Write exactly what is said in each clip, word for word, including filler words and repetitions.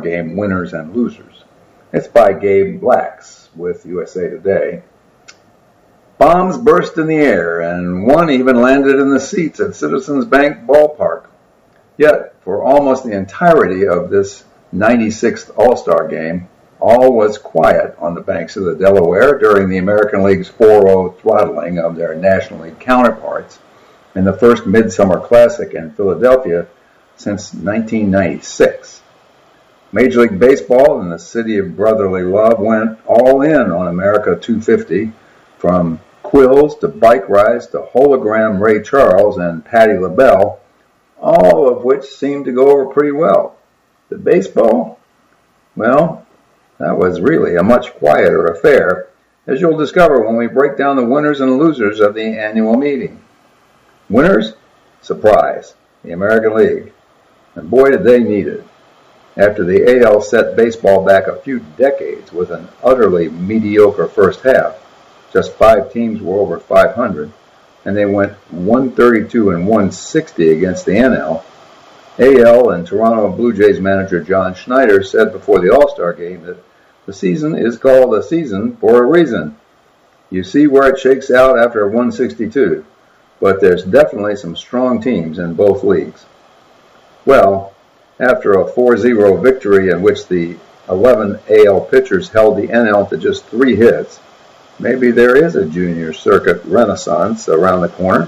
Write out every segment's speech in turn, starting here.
Game Winners and Losers. It's by Gabe Blacks with U S A Today. Bombs burst in the air, and one even landed in the seats at Citizens Bank Ballpark. Yet, for almost the entirety of this ninety-sixth All-Star Game, all was quiet on the banks of the Delaware during the American League's four oh throttling of their National League counterparts in the first Midsummer Classic in Philadelphia since nineteen ninety-six. Major League Baseball and the City of Brotherly Love went all in on America two fifty, from quills to bike rides to hologram Ray Charles and Patti LaBelle, all of which seemed to go over pretty well. The baseball? Well, that was really a much quieter affair, as you'll discover when we break down the winners and losers of the annual meeting. Winners? Surprise, the American League. And boy did they need it. After the A L set baseball back a few decades with an utterly mediocre first half, just five teams were over five hundred, and they went one thirty-two and one sixty against the N L. A L and Toronto Blue Jays manager John Schneider said before the All-Star Game that the season is called a season for a reason. You see where it shakes out after one sixty-two, but there's definitely some strong teams in both leagues. Well, after a four zero victory in which the eleven A L pitchers held the N L to just three hits, maybe there is a junior circuit renaissance around the corner.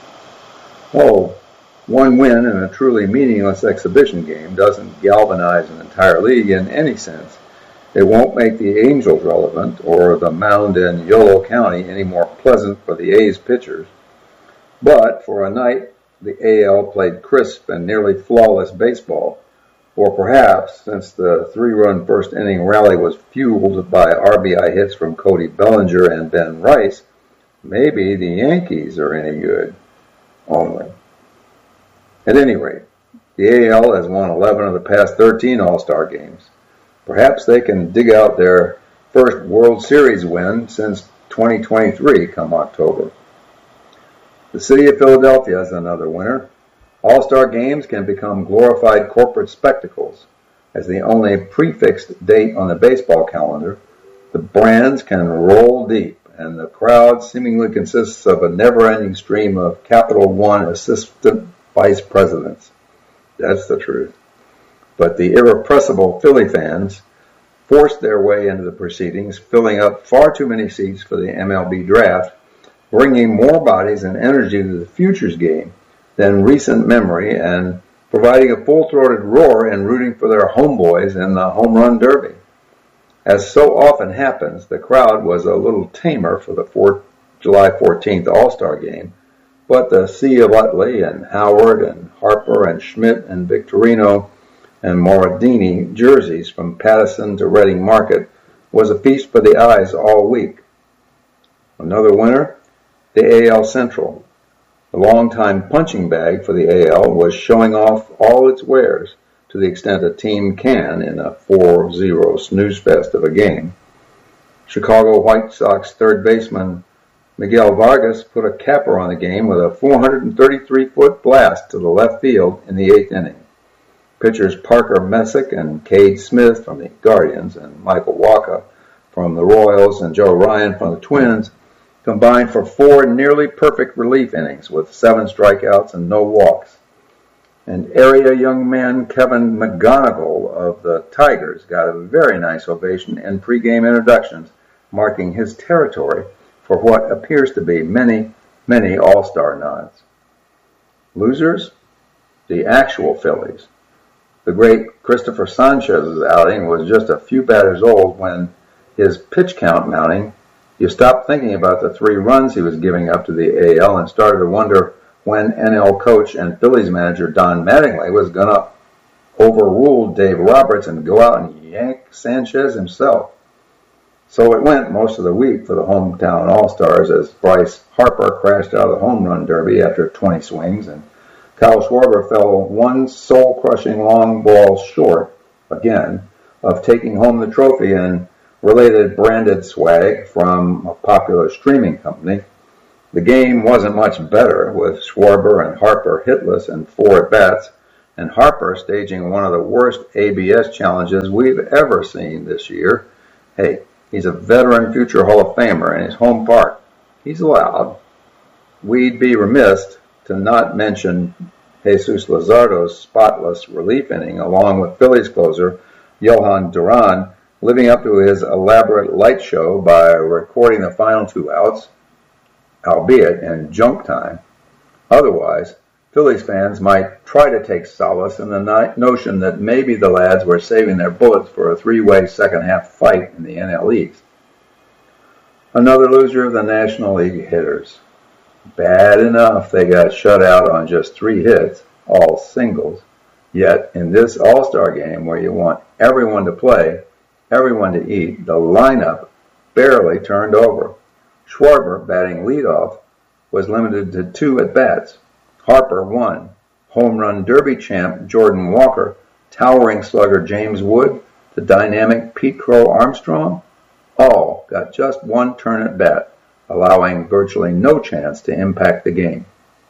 Oh, one win in a truly meaningless exhibition game doesn't galvanize an entire league in any sense. It won't make the Angels relevant or the mound in Yolo County any more pleasant for the A's pitchers. But for a night, the A L played crisp and nearly flawless baseball. Or perhaps, since the three-run first-inning rally was fueled by R B I hits from Cody Bellinger and Ben Rice, maybe the Yankees are any good. Only. At any rate, the A L has won eleven of the past thirteen All-Star games. Perhaps they can dig out their first World Series win since twenty twenty-three come October. The city of Philadelphia is another winner. All-Star games can become glorified corporate spectacles. As the only prefixed date on the baseball calendar, the brands can roll deep, and the crowd seemingly consists of a never-ending stream of Capital One assistant vice presidents. That's the truth. But the irrepressible Philly fans forced their way into the proceedings, filling up far too many seats for the M L B draft, bringing more bodies and energy to the futures game than recent memory, and providing a full-throated roar and rooting for their homeboys in the home run derby. As so often happens, the crowd was a little tamer for the July fourteenth All-Star Game, but the sea of Utley and Howard and Harper and Schmidt and Victorino and Moradini jerseys from Pattison to Reading Market was a feast for the eyes all week. Another winner, the A L Central. The longtime punching bag for the A L was showing off all its wares to the extent a team can in a four zero snooze fest of a game. Chicago White Sox third baseman Miguel Vargas put a capper on the game with a four hundred thirty-three foot blast to the left field in the eighth inning. Pitchers Parker Messick and Cade Smith from the Guardians and Michael Wacha from the Royals and Joe Ryan from the Twins combined for four nearly perfect relief innings with seven strikeouts and no walks. And area young man Kevin McGonigal of the Tigers got a very nice ovation in pregame introductions, marking his territory for what appears to be many, many all-star nods. Losers? The actual Phillies. The great Christopher Sanchez's outing was just a few batters old when his pitch count mounting, you stopped thinking about the three runs he was giving up to the A L and started to wonder when N L coach and Phillies manager Don Mattingly was going to overrule Dave Roberts and go out and yank Sanchez himself. So it went most of the week for the hometown All-Stars as Bryce Harper crashed out of the home run derby after twenty swings, and Kyle Schwarber fell one soul-crushing long ball short, again, of taking home the trophy and related branded swag from a popular streaming company. The game wasn't much better, with Schwarber and Harper hitless and four at-bats, and Harper staging one of the worst A B S challenges we've ever seen this year. Hey, he's a veteran future Hall of Famer in his home park. He's allowed. We'd be remiss to not mention Jesus Luzardo's spotless relief inning, along with Phillies closer Johan Duran living up to his elaborate light show by recording the final two outs, albeit in junk time. Otherwise, Phillies fans might try to take solace in the notion that maybe the lads were saving their bullets for a three-way second-half fight in the N L East. Another loser of the National League hitters. Bad enough they got shut out on just three hits, all singles. Yet, in this All-Star game where you want everyone to play, everyone to eat, the lineup barely turned over. Schwarber, batting leadoff, was limited to two at-bats. Harper won. Home run derby champ Jordan Walker, towering slugger James Wood, the dynamic Pete Crow Armstrong, all got just one turn at bat, allowing virtually no chance to impact the game.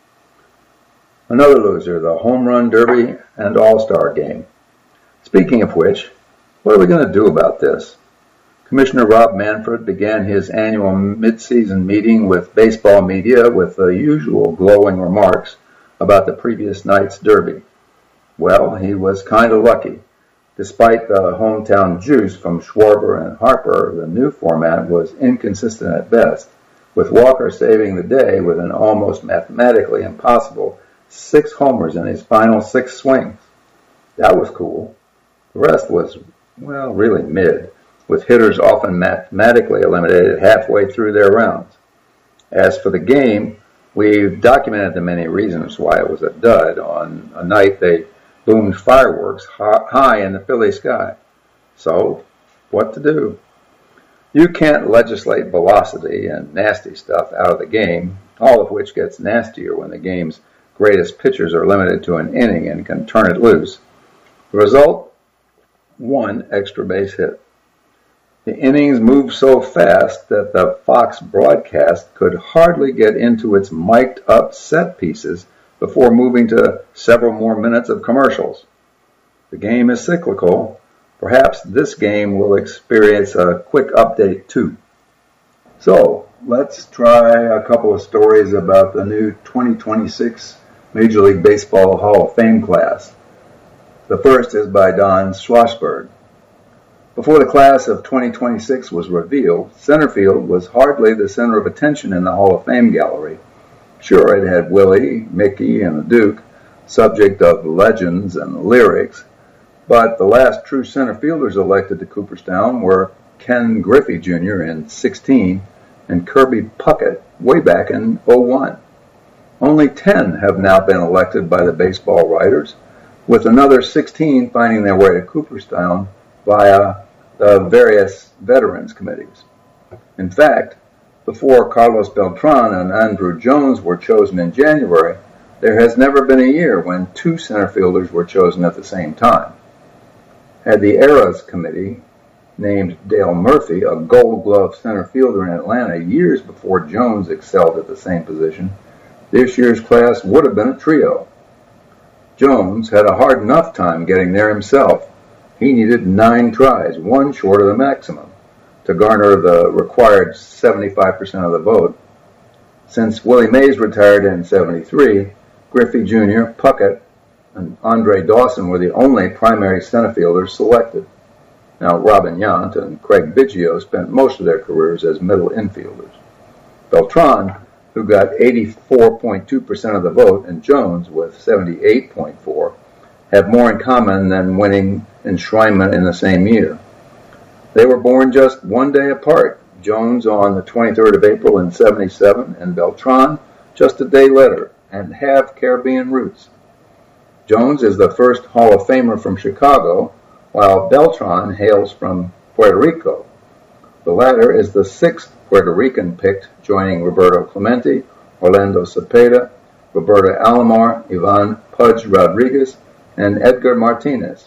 Another loser, the home run derby and all-star game. Speaking of which, what are we going to do about this? Commissioner Rob Manfred began his annual mid-season meeting with baseball media with the usual glowing remarks about the previous night's derby. Well, he was kind of lucky. Despite the hometown juice from Schwarber and Harper, the new format was inconsistent at best, with Walker saving the day with an almost mathematically impossible six homers in his final six swings. That was cool. The rest was, well, really mid, with hitters often mathematically eliminated halfway through their rounds. As for the game, we've documented the many reasons why it was a dud. On a night they boomed fireworks high in the Philly sky. So, what to do? You can't legislate velocity and nasty stuff out of the game, all of which gets nastier when the game's greatest pitchers are limited to an inning and can turn it loose. The result? One extra base hit. The innings moved so fast that the Fox broadcast could hardly get into its mic'd up set pieces before moving to several more minutes of commercials. The game is cyclical. Perhaps this game will experience a quick update too. So, let's try a couple of stories about the new twenty twenty-six Major League Baseball Hall of Fame class. The first is by Don Schwartzberg. Before the class of twenty twenty-six was revealed, center field was hardly the center of attention in the Hall of Fame gallery. Sure, it had Willie, Mickey, and the Duke, subject of legends and lyrics, but the last true center fielders elected to Cooperstown were Ken Griffey Junior in sixteen and Kirby Puckett way back in oh one. Only ten have now been elected by the baseball writers, with another sixteen finding their way to Cooperstown via the various veterans committees. In fact, before Carlos Beltran and Andruw Jones were chosen in January, there has never been a year when two center fielders were chosen at the same time. Had the Eras Committee named Dale Murphy a Gold Glove center fielder in Atlanta years before Jones excelled at the same position, this year's class would have been a trio. Jones had a hard enough time getting there himself. He needed nine tries, one short of the maximum, to garner the required seventy-five percent of the vote. Since Willie Mays retired in seventy-three, Griffey Junior, Puckett, and Andre Dawson were the only primary center fielders selected. Now, Robin Yount and Craig Biggio spent most of their careers as middle infielders. Beltran, who got eighty-four point two percent of the vote, and Jones, with seventy-eight point four, have more in common than winning enshrinement in the same year. They were born just one day apart, Jones on the twenty-third of April in seventy-seven, and Beltran just a day later, and have Caribbean roots. Jones is the first Hall of Famer from Chicago, while Beltran hails from Puerto Rico. The latter is the sixth Puerto Rican picked, joining Roberto Clemente, Orlando Cepeda, Roberto Alomar, Ivan Pudge Rodriguez, and Edgar Martinez.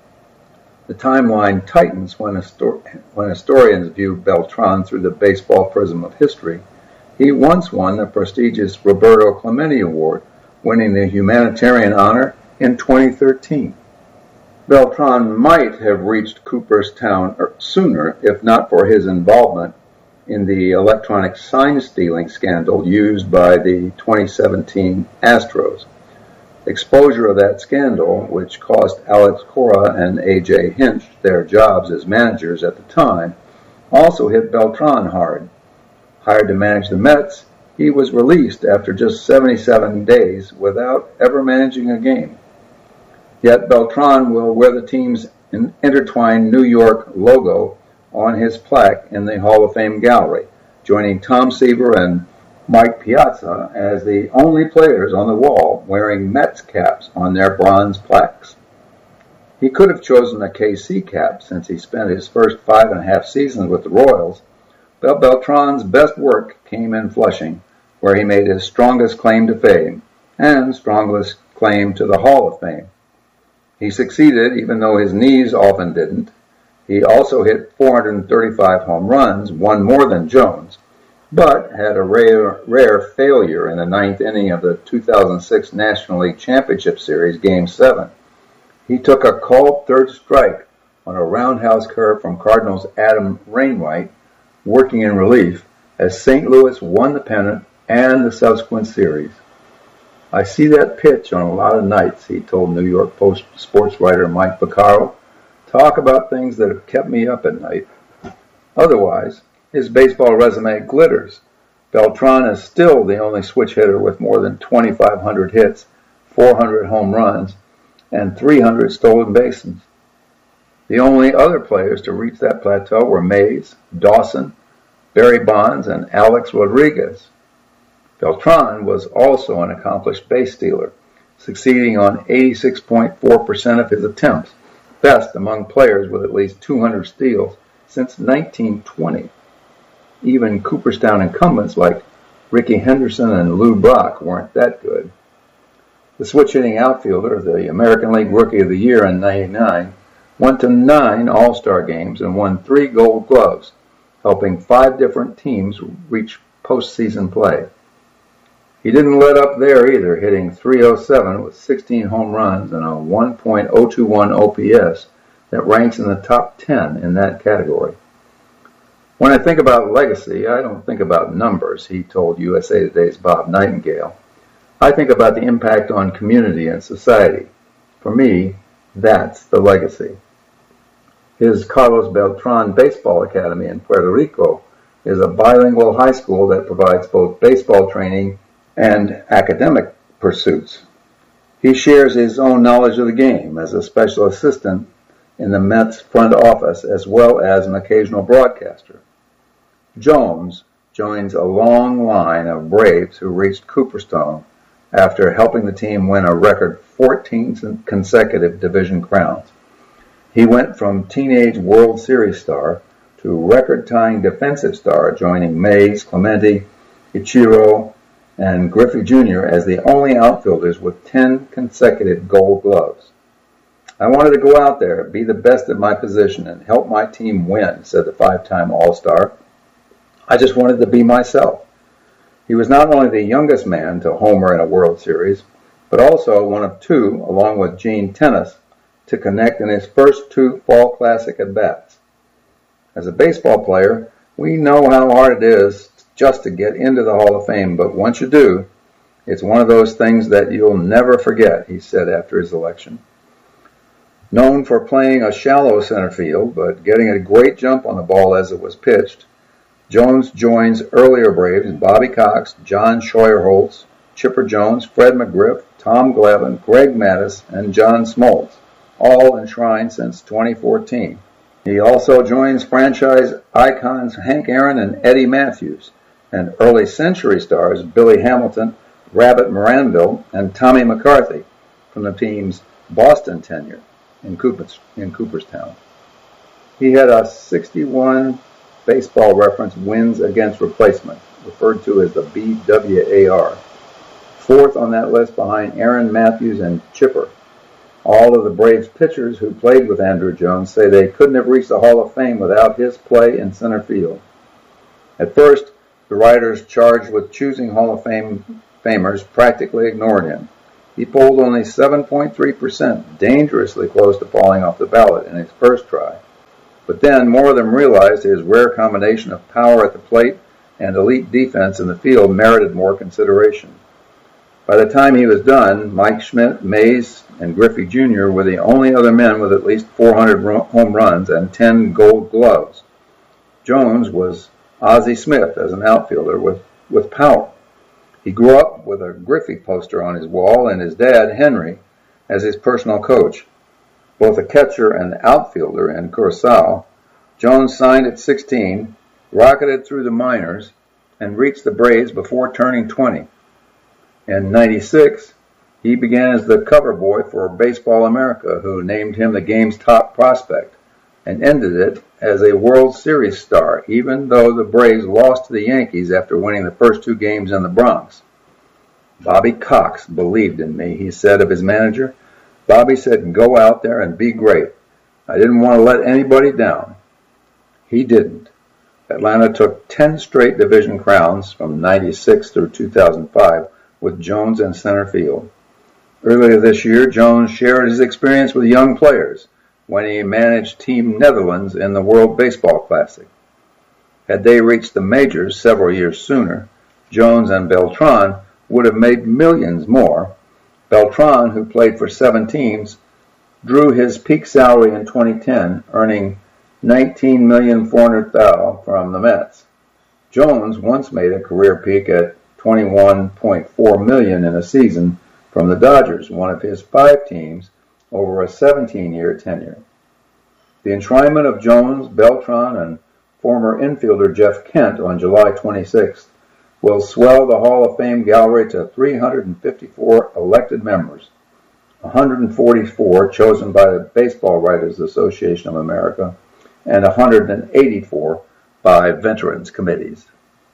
The timeline tightens when, histor- when historians view Beltran through the baseball prism of history. He once won the prestigious Roberto Clemente Award, winning the humanitarian honor in twenty thirteen. Beltran might have reached Cooperstown sooner if not for his involvement in the electronic sign stealing scandal used by the twenty seventeen Astros. Exposure of that scandal, which cost Alex Cora and A J Hinch their jobs as managers at the time, also hit Beltran hard. Hired to manage the Mets, he was released after just seventy-seven days without ever managing a game. Yet Beltran will wear the team's intertwined New York logo on his plaque in the Hall of Fame gallery, joining Tom Seaver and Mike Piazza as the only players on the wall wearing Mets caps on their bronze plaques. He could have chosen a K C cap since he spent his first five and a half seasons with the Royals, but Beltran's best work came in Flushing, where he made his strongest claim to fame and strongest claim to the Hall of Fame. He succeeded even though his knees often didn't. He also hit four hundred thirty-five home runs, one more than Jones, but had a rare, rare failure in the ninth inning of the two thousand six National League Championship Series, Game seven. He took a called third strike on a roundhouse curve from Cardinals' Adam Wainwright, working in relief, as Saint Louis won the pennant and the subsequent series. I see that pitch on a lot of nights, he told New York Post sports writer Mike Vaccaro. Talk about things that have kept me up at night. Otherwise, his baseball resume glitters. Beltran is still the only switch hitter with more than twenty-five hundred hits, four hundred home runs, and three hundred stolen bases. The only other players to reach that plateau were Mays, Dawson, Barry Bonds, and Alex Rodriguez. Beltran was also an accomplished base stealer, succeeding on eighty-six point four percent of his attempts, best among players with at least two hundred steals since nineteen twenty. Even Cooperstown incumbents like Rickey Henderson and Lou Brock weren't that good. The switch-hitting outfielder, the American League Rookie of the Year in ninety-nine, went to nine All-Star games and won three Gold Gloves, helping five different teams reach postseason play. He didn't let up there either, hitting three oh seven with sixteen home runs and a one point oh two one O P S that ranks in the top ten in that category. When I think about legacy, I don't think about numbers, he told U S A Today's Bob Nightingale. I think about the impact on community and society. For me, that's the legacy. His Carlos Beltran Baseball Academy in Puerto Rico is a bilingual high school that provides both baseball training and academic pursuits. He shares his own knowledge of the game as a special assistant in the Mets front office as well as an occasional broadcaster. Jones joins a long line of Braves who reached Cooperstown after helping the team win a record fourteen consecutive division crowns. He went from teenage World Series star to record-tying defensive star, joining Mays, Clemente, Ichiro, and Griffey Junior as the only outfielders with ten consecutive Gold Gloves. I wanted to go out there, be the best at my position, and help my team win, said the five-time All-Star. I just wanted to be myself. He was not only the youngest man to homer in a World Series, but also one of two, along with Gene Tennis, to connect in his first two Fall Classic at-bats. As a baseball player, we know how hard it is just to get into the Hall of Fame, but once you do, it's one of those things that you'll never forget, he said after his election. Known for playing a shallow center field, but getting a great jump on the ball as it was pitched, Jones joins earlier Braves Bobby Cox, John Scheuerholtz, Chipper Jones, Fred McGriff, Tom Glavine, Greg Maddis, and John Smoltz, all enshrined since twenty fourteen. He also joins franchise icons Hank Aaron and Eddie Matthews, and early century stars Billy Hamilton, Rabbit Moranville, and Tommy McCarthy from the team's Boston tenure in, Coopers, in Cooperstown. He had a sixty-one Baseball Reference wins against replacement, referred to as the B W A R, fourth on that list behind Aaron, Matthews, and Chipper. All of the Braves pitchers who played with Andruw Jones say they couldn't have reached the Hall of Fame without his play in center field. At first, the writers charged with choosing Hall of Fame famers practically ignored him. He polled only seven point three percent, dangerously close to falling off the ballot in his first try. But then more of them realized his rare combination of power at the plate and elite defense in the field merited more consideration. By the time he was done, Mike Schmidt, Mays, and Griffey Junior were the only other men with at least four hundred home runs and ten gold gloves. Jones was Ozzie Smith as an outfielder with, with power. He grew up with a Griffey poster on his wall and his dad, Henry, as his personal coach. Both a catcher and outfielder in Curaçao, Jones signed at sixteen, rocketed through the minors, and reached the Braves before turning twenty. In ninety-six, he began as the cover boy for Baseball America, who named him the game's top prospect, and ended it as a World Series star, even though the Braves lost to the Yankees after winning the first two games in the Bronx. Bobby Cox believed in me, he said of his manager. Bobby said, go out there and be great. I didn't want to let anybody down. He didn't. Atlanta took ten straight division crowns from ninety-six through two thousand five with Jones in center field. Earlier this year, Jones shared his experience with young players when he managed Team Netherlands in the World Baseball Classic. Had they reached the majors several years sooner, Jones and Beltran would have made millions more. Beltran, who played for seven teams, drew his peak salary in twenty ten, earning nineteen million four hundred thousand dollars from the Mets. Jones once made a career peak at twenty-one point four million dollars in a season from the Dodgers, one of his five teams, over a seventeen-year tenure. The enshrinement of Jones, Beltran, and former infielder Jeff Kent on July twenty-sixth will swell the Hall of Fame gallery to three hundred fifty-four elected members, one hundred forty-four chosen by the Baseball Writers Association of America, and one hundred eighty-four by veterans committees.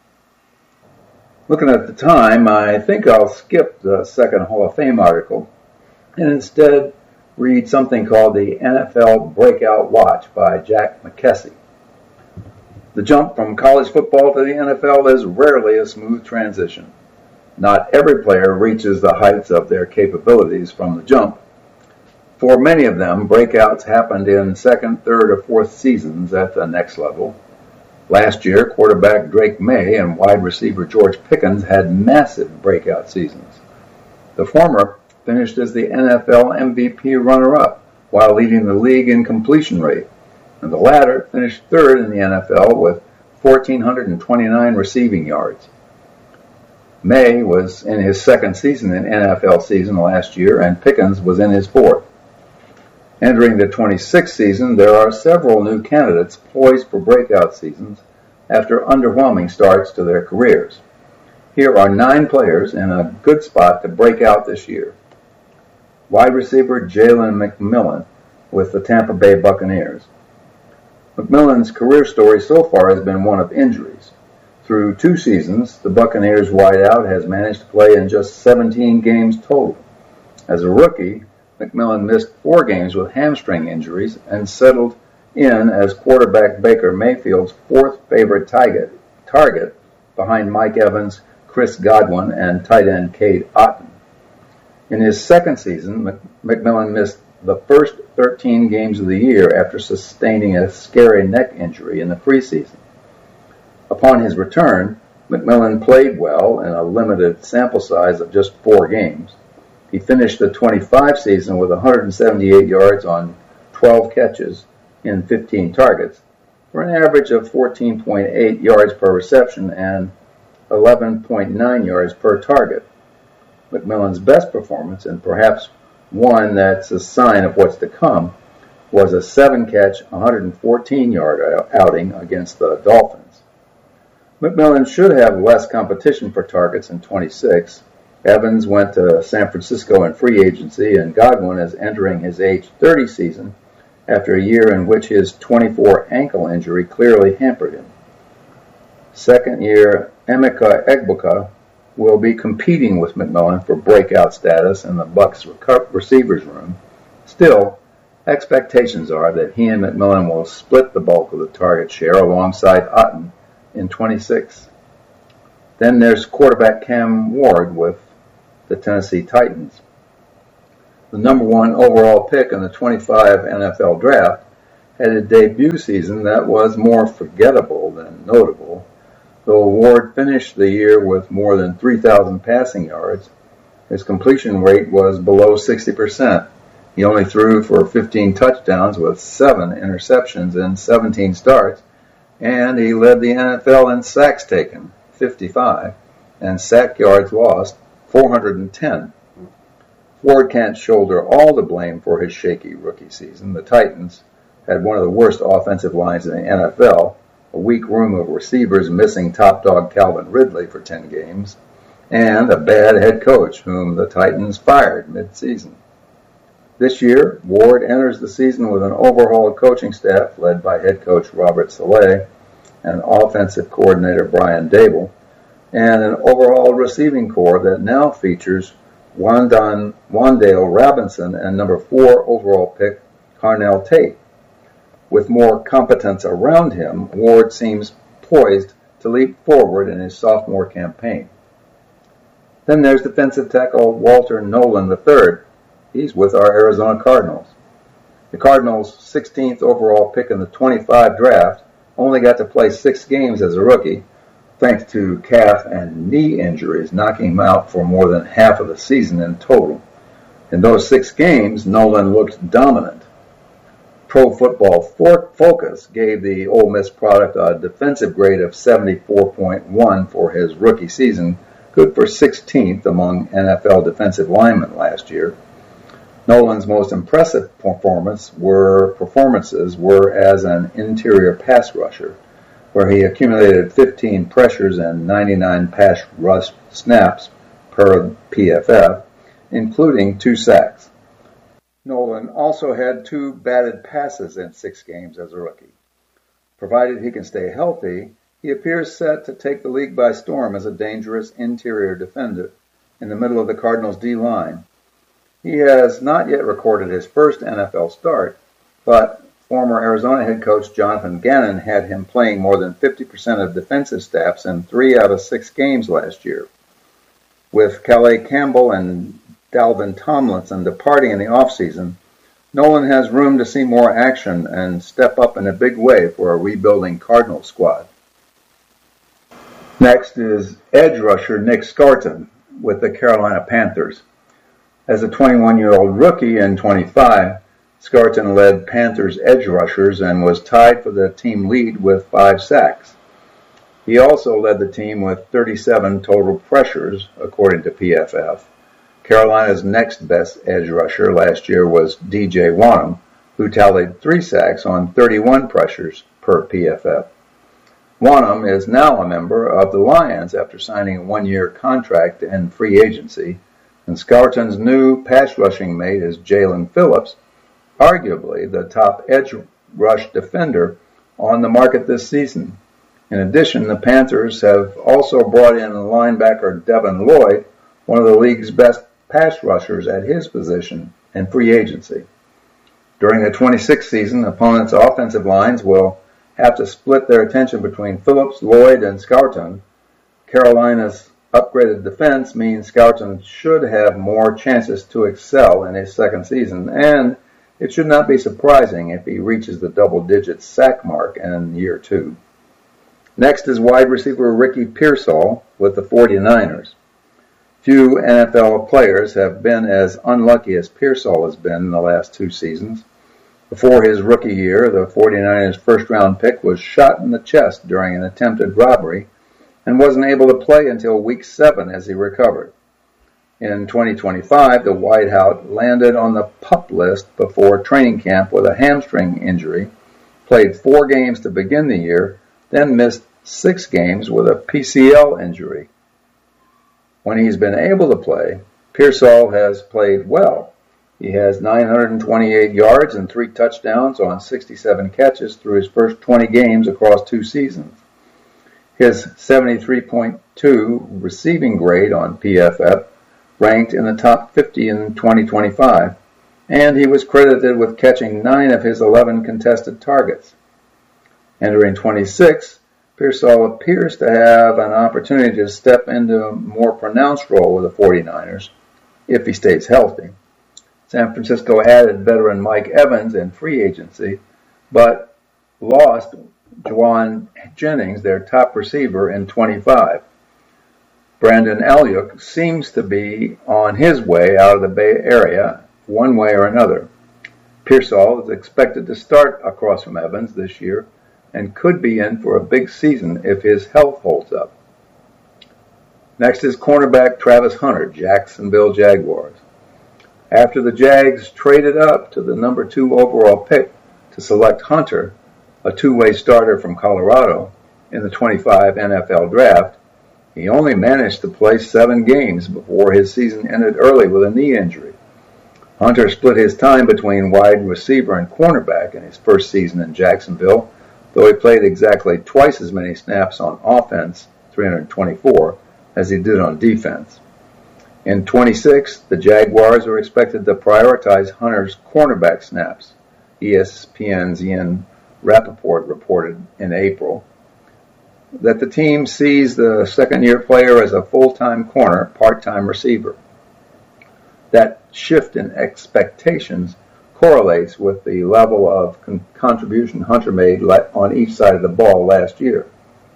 Looking at the time, I think I'll skip the second Hall of Fame article and instead read something called the N F L Breakout Watch by Jack McKessie. The jump from college football to the N F L is rarely a smooth transition. Not every player reaches the heights of their capabilities from the jump. For many of them, breakouts happened in second, third, or fourth seasons at the next level. Last year, quarterback Drake May and wide receiver George Pickens had massive breakout seasons. The former finished as the N F L M V P runner-up while leading the league in completion rate, and the latter finished third in the N F L with one thousand four hundred twenty-nine receiving yards. May was in his second season in N F L season last year, and Pickens was in his fourth. Entering the twenty-sixth season, there are several new candidates poised for breakout seasons after underwhelming starts to their careers. Here are nine players in a good spot to break out this year. Wide receiver Jalen McMillan with the Tampa Bay Buccaneers. McMillan's career story so far has been one of injuries. Through two seasons, the Buccaneers wideout has managed to play in just seventeen games total. As a rookie, McMillan missed four games with hamstring injuries and settled in as quarterback Baker Mayfield's fourth favorite target, target behind Mike Evans, Chris Godwin, and tight end Cade Otton. In his second season, McMillan missed the first thirteen games of the year after sustaining a scary neck injury in the preseason. Upon his return, McMillan played well in a limited sample size of just four games. He finished the twenty-five season with one hundred seventy-eight yards on twelve catches in fifteen targets, for an average of fourteen point eight yards per reception and eleven point nine yards per target. McMillan's best performance, and perhaps one that's a sign of what's to come, was a seven-catch, one hundred fourteen-yard outing against the Dolphins. McMillan should have less competition for targets in twenty-six. Evans went to San Francisco in free agency, and Godwin is entering his age thirty season after a year in which his twenty-four ankle injury clearly hampered him. Second-year Emeka Egbuka will be competing with McMillan for breakout status in the Bucs receivers room. Still, expectations are that he and McMillan will split the bulk of the target share alongside Otton in twenty-six. Then there's quarterback Cam Ward with the Tennessee Titans. the number one overall pick in the twenty-five N F L draft, had a debut season that was more forgettable than notable. Though Ward finished the year with more than three thousand passing yards, his completion rate was below sixty percent. He only threw for fifteen touchdowns with seven interceptions in seventeen starts, and he led the N F L in sacks taken, fifty-five, and sack yards lost, four hundred ten. Ward can't shoulder all the blame for his shaky rookie season. The Titans had one of the worst offensive lines in the N F L, a weak room of receivers missing top dog Calvin Ridley for ten games, and a bad head coach whom the Titans fired mid-season. This year, Ward enters the season with an overhauled coaching staff led by head coach Robert Saleh and offensive coordinator Brian Dable, and an overhauled receiving corps that now features Wandale Robinson and number four overall pick Carnell Tate. With more competence around him, Ward seems poised to leap forward in his sophomore campaign. Then there's defensive tackle Walter Nolan the third. He's with our Arizona Cardinals. The Cardinals' sixteenth overall pick in the twenty-five draft only got to play six games as a rookie, thanks to calf and knee injuries knocking him out for more than half of the season in total. In those six games, Nolan looked dominant. Pro Football Focus gave the Ole Miss product a defensive grade of seventy-four point one for his rookie season, good for sixteenth among N F L defensive linemen last year. Nolan's most impressive performance were, performances were as an interior pass rusher, where he accumulated fifteen pressures and ninety-nine pass rush snaps per P F F, including two sacks. Nolan also had two batted passes in six games as a rookie. Provided he can stay healthy, he appears set to take the league by storm as a dangerous interior defender in the middle of the Cardinals' D-line. He has not yet recorded his first N F L start, but former Arizona head coach Jonathan Gannon had him playing more than fifty percent of defensive snaps in three out of six games last year. With Calais Campbell and Dalvin Tomlinson departing in the offseason, Nolan has room to see more action and step up in a big way for a rebuilding Cardinals squad. Next is edge rusher Nick Scarton with the Carolina Panthers. As a twenty-one-year-old rookie in twenty-five, Scarton led Panthers edge rushers and was tied for the team lead with five sacks. He also led the team with thirty-seven total pressures, according to P F F. Carolina's next best edge rusher last year was D J Wonnum, who tallied three sacks on thirty-one pressures per P F F. Wonnum is now a member of the Lions after signing a one-year contract in free agency, and Scarton's new pass rushing mate is Jalen Phillips, arguably the top edge rush defender on the market this season. In addition, the Panthers have also brought in linebacker Devin Lloyd, one of the league's best pass rushers at his position in free agency. During the twenty-sixth season, opponents' offensive lines will have to split their attention between Phillips, Lloyd, and Scarton. Carolina's upgraded defense means Scarton should have more chances to excel in his second season, and it should not be surprising if he reaches the double-digit sack mark in year two. Next is wide receiver Ricky Pearsall with the forty-niners. Few N F L players have been as unlucky as Pearsall has been in the last two seasons. Before his rookie year, the forty-niners' first-round pick was shot in the chest during an attempted robbery and wasn't able to play until week seven as he recovered. In twenty twenty-five, the wideout landed on the PUP list before training camp with a hamstring injury, played four games to begin the year, then missed six games with a P C L injury. When he's been able to play, Pearsall has played well. He has nine hundred twenty-eight yards and three touchdowns on sixty-seven catches through his first twenty games across two seasons. His seventy-three point two receiving grade on P F F ranked in the top fifty in twenty twenty-five, and he was credited with catching nine of his eleven contested targets. Entering twenty-six, Pearsall appears to have an opportunity to step into a more pronounced role with the forty-niners if he stays healthy. San Francisco added veteran Mike Evans in free agency, but lost Juwan Jennings, their top receiver, in twenty-five. Brandon Ayuk seems to be on his way out of the Bay Area one way or another. Pearsall is expected to start across from Evans this year and could be in for a big season if his health holds up. Next is cornerback Travis Hunter, Jacksonville Jaguars. After the Jags traded up to the number two overall pick to select Hunter, a two-way starter from Colorado, in the twenty-five N F L draft, he only managed to play seven games before his season ended early with a knee injury. Hunter split his time between wide receiver and cornerback in his first season in Jacksonville, though he played exactly twice as many snaps on offense, three hundred twenty-four, as he did on defense. In twenty-six, the Jaguars are expected to prioritize Hunter's cornerback snaps, E S P N's Ian Rappaport reported in April. That the team sees the second-year player as a full-time corner, part-time receiver. That shift in expectations correlates with the level of con- contribution Hunter made on each side of the ball last year.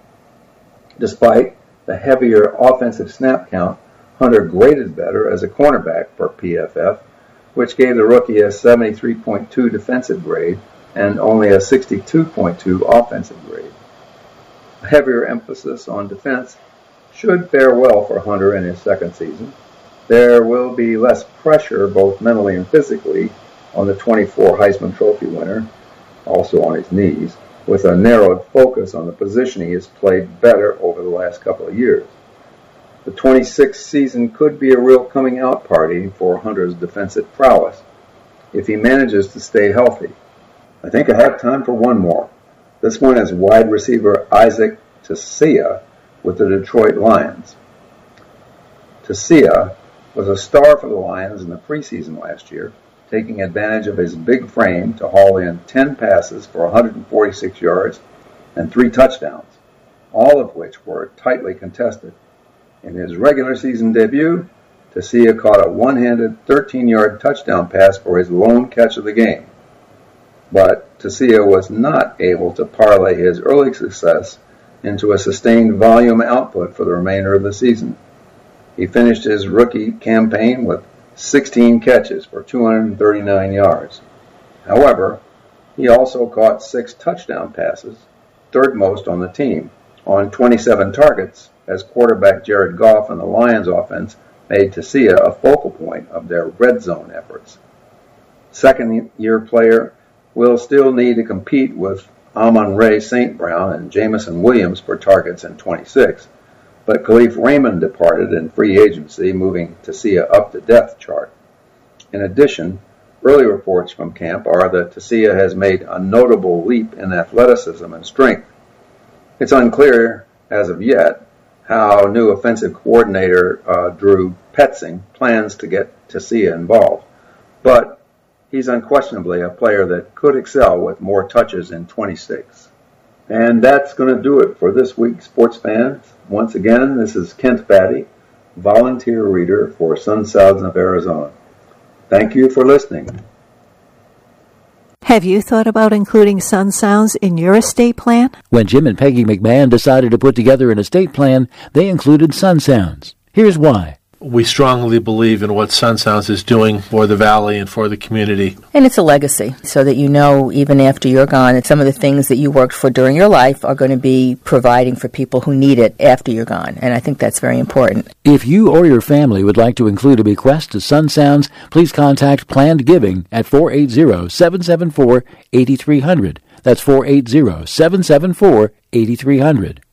Despite the heavier offensive snap count, Hunter graded better as a cornerback per P F F, which gave the rookie a seventy-three point two defensive grade and only a sixty-two point two offensive grade. A heavier emphasis on defense should fare well for Hunter in his second season. There will be less pressure, both mentally and physically, on the twenty-four Heisman Trophy winner, also on his knees, with a narrowed focus on the position he has played better over the last couple of years. The twenty-sixth season could be a real coming-out party for Hunter's defensive prowess, if he manages to stay healthy. I think I have time for one more. This one is wide receiver Isaac Tessia with the Detroit Lions. Tessia was a star for the Lions in the preseason last year, taking advantage of his big frame to haul in ten passes for one hundred forty-six yards and three touchdowns, all of which were tightly contested. In his regular season debut, Tessia caught a one-handed thirteen-yard touchdown pass for his lone catch of the game. But Tessia was not able to parlay his early success into a sustained volume output for the remainder of the season. He finished his rookie campaign with sixteen catches for two hundred thirty-nine yards. However, he also caught six touchdown passes, third most on the team, on twenty-seven targets, as quarterback Jared Goff and the Lions offense made Tessia a focal point of their red zone efforts. Second-year player will still need to compete with Amon-Ra Saint Brown and Jameson Williams for targets in twenty-six, but Khalif Raymond departed in free agency, moving Tessia up the depth chart. In addition, early reports from camp are that Tessia has made a notable leap in athleticism and strength. It's unclear, as of yet, how new offensive coordinator uh, Drew Petzing plans to get Tessia involved, but he's unquestionably a player that could excel with more touches in twenty-six. And that's going to do it for this week, sports fans. Once again, this is Kent Batty, volunteer reader for Sun Sounds of Arizona. Thank you for listening. Have you thought about including Sun Sounds in your estate plan? When Jim and Peggy McMahon decided to put together an estate plan, they included Sun Sounds. Here's why. We strongly believe in what Sun Sounds is doing for the Valley and for the community. And it's a legacy, so that you know, even after you're gone, that some of the things that you worked for during your life are going to be providing for people who need it after you're gone. And I think that's very important. If you or your family would like to include a bequest to Sun Sounds, please contact Planned Giving at four eight zero, seven seven four, eight three zero zero. That's four eight zero, seven seven four, eight three zero zero.